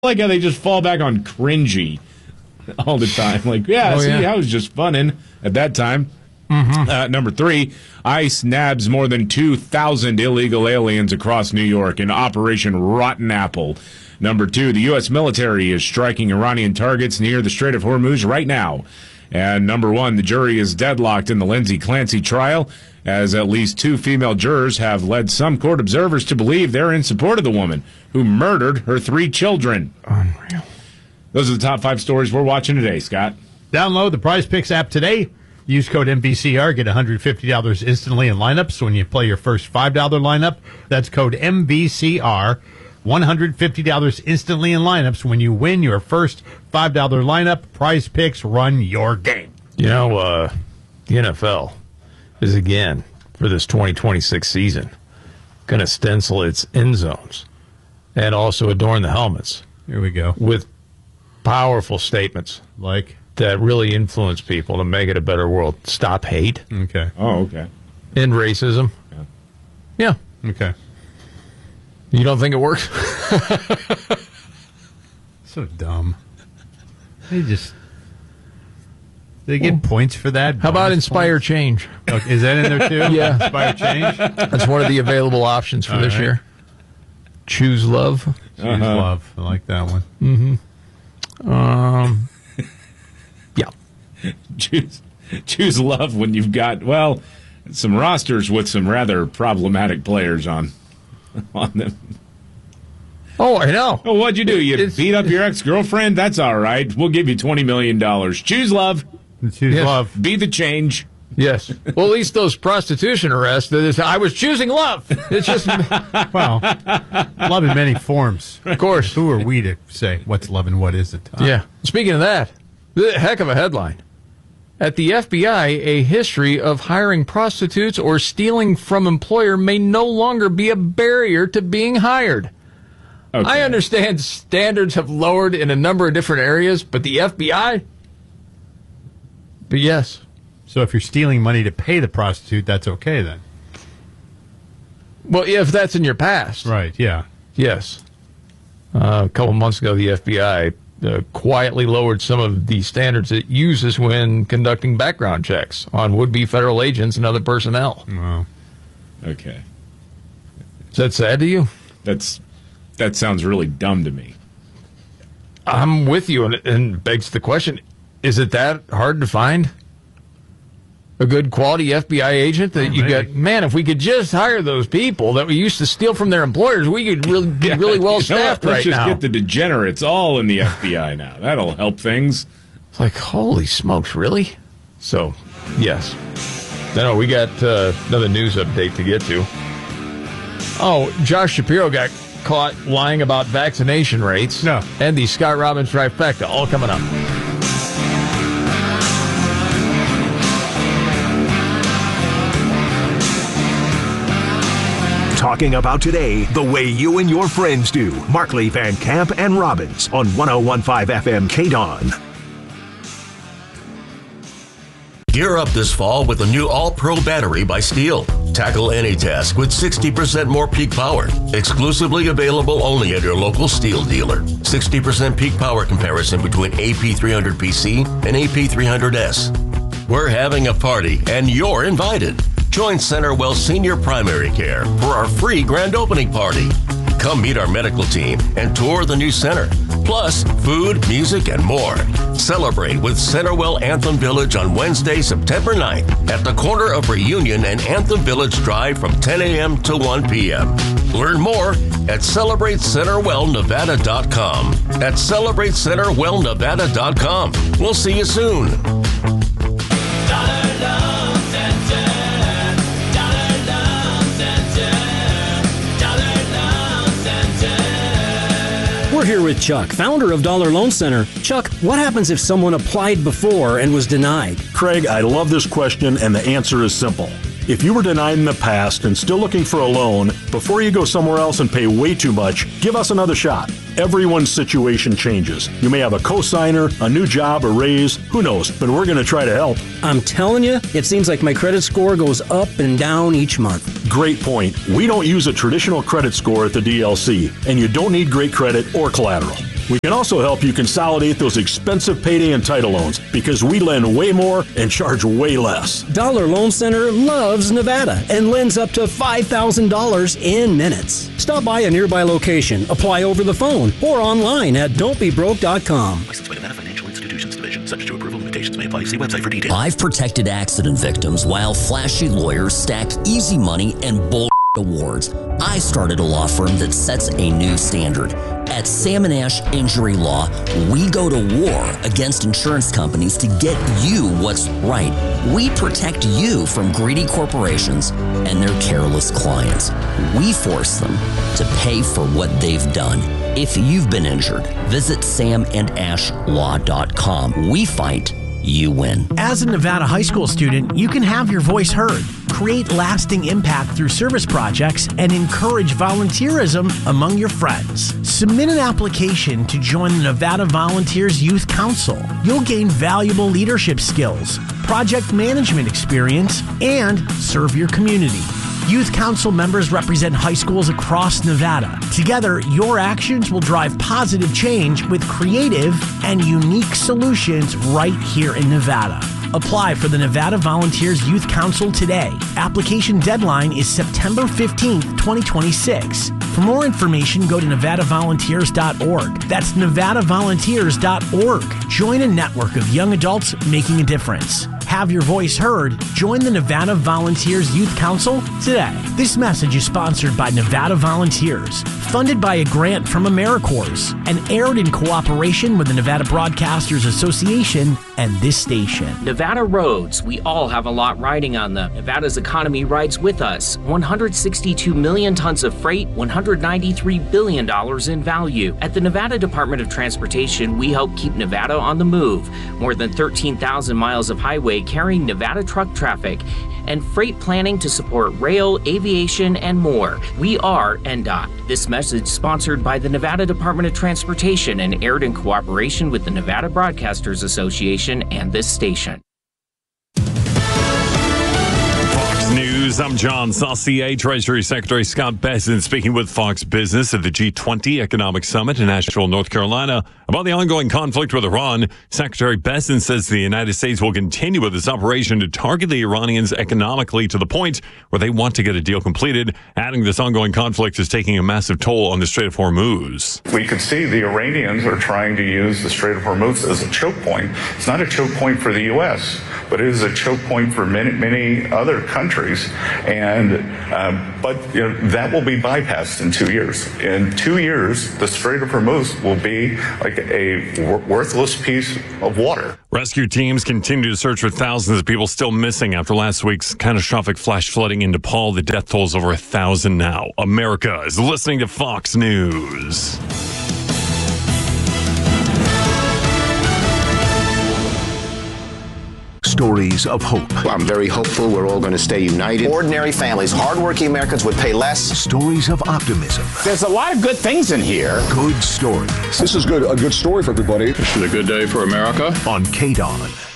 like how they just fall back on cringy all the time. Like, that was just funnin' at that time. Mm-hmm. Number 3, ICE nabs more than 2,000 illegal aliens across New York in Operation Rotten Apple. Number 2, the U.S. military is striking Iranian targets near the Strait of Hormuz right now. And number 1, the jury is deadlocked in the Lindsay Clancy trial, as at least 2 female jurors have led some court observers to believe they're in support of the woman who murdered her 3 children. Unreal. Those are the top 5 stories we're watching today, Scott. Download the Prize Picks app today. Use code MVCR. Get $150 instantly in lineups when you play your first $5 lineup. That's code MVCR. $150 instantly in lineups when you win your first $5 lineup. Prize Picks, run your game. You know, the NFL is, again, for this 2026 season, going to stencil its end zones and also adorn the helmets. Here we go. With powerful statements like that really influence people to make it a better world. Stop hate. Okay. Oh, okay. End racism. Yeah. Okay. You don't think it works? So dumb. They get points for that. How about Inspire Change? Okay, is that in there too? Yeah. Inspire Change? That's one of the available options for this year. Choose Love. Choose Love. I like that one. Mm-hmm. Yeah. Choose Love when you've got, some rosters with some rather problematic players on them. Oh, I know. Oh, what'd you do? You beat up your ex-girlfriend? That's all right. We'll give you $20 million. Choose love. Choose love. Be the change. Yes. Well, at least those prostitution arrests, I was choosing love. It's just... Well, love in many forms. Of course. Who are we to say what's love and what isn't? Yeah. Speaking of that, heck of a headline. At the FBI, a history of hiring prostitutes or stealing from employer may no longer be a barrier to being hired. Okay. I understand standards have lowered in a number of different areas, but the FBI? But yes. So if you're stealing money to pay the prostitute, that's okay then? Well, if that's in your past. Right, yeah. Yes. A couple months ago, the FBI quietly lowered some of the standards it uses when conducting background checks on would-be federal agents and other personnel. Wow. Okay. Is that sad to you? That sounds really dumb to me. I'm with you, and begs the question, is it that hard to find a good quality FBI agent that you got? Man, if we could just hire those people that we used to steal from their employers, we could really be really well staffed right now. Let's just get the degenerates all in the FBI now. That'll help things. It's like, holy smokes, really? So, yes. No, we got another news update to get to. Oh, Josh Shapiro got caught lying about vaccination rates. No. And the Scott Robbins trifecta, all coming up. Talking about today the way you and your friends do. Markley, Van Camp, and Robbins on 101.5 FM KDON. Gear up this fall with the new All-Pro battery by Steel. Tackle any task with 60% more peak power. Exclusively available only at your local Steel dealer. 60% peak power comparison between AP300PC and AP300S. We're having a party and you're invited. Join CenterWell Senior Primary Care for our free grand opening party. Come meet our medical team and tour the new center. Plus, food, music, and more. Celebrate with CenterWell Anthem Village on Wednesday, September 9th at the corner of Reunion and Anthem Village Drive from 10 a.m. to 1 p.m. Learn more at CelebrateCenterWellNevada.com. At CelebrateCenterWellNevada.com. We'll see you soon. We're here with Chuck, founder of Dollar Loan Center. Chuck, what happens if someone applied before and was denied? Craig, I love this question, and the answer is simple. If you were denied in the past and still looking for a loan, before you go somewhere else and pay way too much, give us another shot. Everyone's situation changes. You may have a cosigner, a new job, a raise, who knows, but we're going to try to help. I'm telling you, it seems like my credit score goes up and down each month. Great point. We don't use a traditional credit score at the DLC, and you don't need great credit or collateral. We can also help you consolidate those expensive payday and title loans because we lend way more and charge way less. Dollar Loan Center loves Nevada and lends up to $5,000 in minutes. Stop by a nearby location, apply over the phone, or online at don'tbebroke.com. Licensed by Nevada Financial Institutions Division. Subject to approval. Limitations may apply. See website for details. I've protected accident victims while flashy lawyers stack easy money and bull awards. I started a law firm that sets a new standard. At Sam & Ash Injury Law, we go to war against insurance companies to get you what's right. We protect you from greedy corporations and their careless clients. We force them to pay for what they've done. If you've been injured, visit samandashlaw.com. We fight, you win. As a Nevada high school student, you can have your voice heard, create lasting impact through service projects, and encourage volunteerism among your friends. Submit an application to join the Nevada Volunteers Youth Council. You'll gain valuable leadership skills, project management experience, and serve your community. Youth Council members represent high schools across Nevada. Together, your actions will drive positive change with creative and unique solutions right here in Nevada. Apply for the Nevada Volunteers Youth Council today. Application deadline is September 15th, 2026. For more information, go to nevadavolunteers.org. That's nevadavolunteers.org. Join a network of young adults making a difference. Have your voice heard. Join the Nevada Volunteers Youth Council today. This message is sponsored by Nevada Volunteers, funded by a grant from AmeriCorps, and aired in cooperation with the Nevada Broadcasters Association and this station. Nevada roads, we all have a lot riding on them. Nevada's economy rides with us. 162 million tons of freight, $193 billion in value. At the Nevada Department of Transportation, we help keep Nevada on the move. More than 13,000 miles of highway carrying Nevada truck traffic, and freight planning to support rail, aviation, and more. We are NDOT. This message sponsored by the Nevada Department of Transportation and aired in cooperation with the Nevada Broadcasters Association and this station. News. I'm John Saucier. Treasury Secretary Scott Bessent speaking with Fox Business at the G20 Economic Summit in Asheville, North Carolina, about the ongoing conflict with Iran. Secretary Bessent says the United States will continue with this operation to target the Iranians economically to the point where they want to get a deal completed, adding this ongoing conflict is taking a massive toll on the Strait of Hormuz. We could see the Iranians are trying to use the Strait of Hormuz as a choke point. It's not a choke point for the U.S., but it is a choke point for many other countries. But that will be bypassed in 2 years. In 2 years, the Strait of Hormuz will be like a worthless piece of water. Rescue teams continue to search for thousands of people still missing after last week's catastrophic flash flooding in Nepal. The death toll is over 1,000 now. America is listening to Fox News. Stories of hope. I'm very hopeful we're all going to stay united. Ordinary families, hardworking Americans would pay less. Stories of optimism. There's a lot of good things in here. Good stories. This is good. A good story for everybody. This is a good day for America. On KDON.